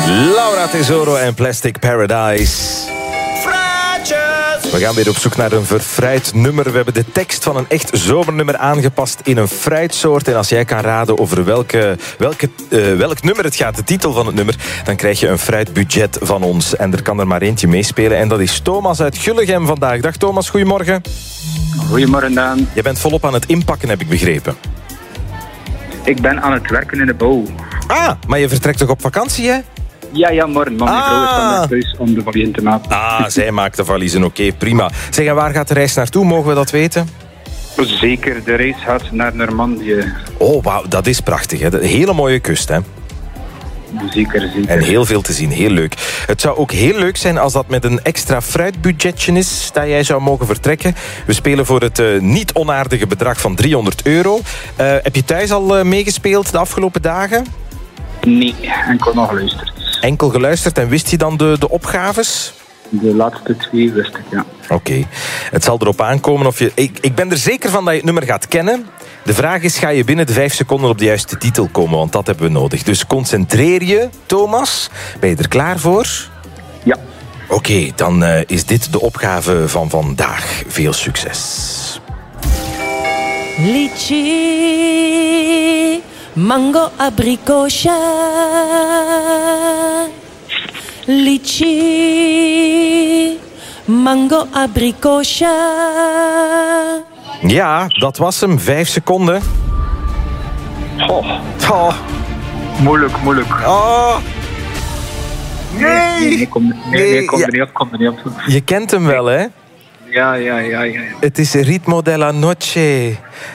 Laura Tesoro en Plastic Paradise. We gaan weer op zoek naar een verfruit nummer. We hebben de tekst van een echt zomernummer aangepast in een fruitsoort. En als jij kan raden over welk nummer het gaat, de titel van het nummer, dan krijg je een fruitbudget van ons. En er kan er maar eentje meespelen. En dat is Thomas uit Gullegem vandaag. Dag Thomas, goedemorgen. Goedemorgen, Daan. Je bent volop aan het inpakken, heb ik begrepen. Ik ben aan het werken in de bouw. Ah, maar je vertrekt toch op vakantie, hè? Ja, morgen. Maar mijn vrouw is van thuis om de valiezen te maken. Ah, zij maakt de valiezen. Oké, prima. Zeg, en waar gaat de reis naartoe? Mogen we dat weten? Zeker, de reis gaat naar Normandië. Oh, wauw, dat is prachtig, hè? Een hele mooie kust, hè? Zeker. En heel veel te zien, heel leuk. Het zou ook heel leuk zijn als dat met een extra fruitbudgetje is dat jij zou mogen vertrekken. We spelen voor het niet onaardige bedrag van €300. Heb je thuis al meegespeeld de afgelopen dagen? Nee, enkel nog geluisterd. Enkel geluisterd en wist je dan de opgaves? De laatste 2 wist ik, ja. Oké. Het zal erop aankomen of je... Ik ben er zeker van dat je het nummer gaat kennen. De vraag is, ga je binnen de 5 seconden op de juiste titel komen? Want dat hebben we nodig. Dus concentreer je, Thomas. Ben je er klaar voor? Ja. Oké, dan is dit de opgave van vandaag. Veel succes. Litchi, mango, abricosha. Litchi, mango, abricosha. Ja, dat was hem. 5 seconden. Oh. Moeilijk. Oh. Nee! Ik kom er niet op. Je kent hem wel, hè? Ja. Het is Ritmo della Noche.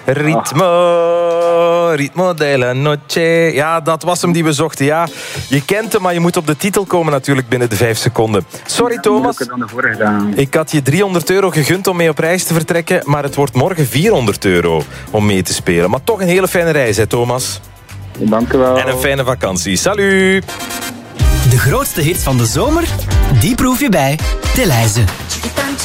Ritmo della Noche. Ja, dat was hem die we zochten. Ja, je kent hem, maar je moet op de titel komen natuurlijk binnen de 5 seconden. Sorry, Thomas. Dan de vorige dagen. Ik had je €300 gegund om mee op reis te vertrekken, maar het wordt morgen €400 om mee te spelen. Maar toch een hele fijne reis, hè, Thomas? Dank u wel. En een fijne vakantie. Salut! De grootste hits van de zomer, die proef je bij Delhaize.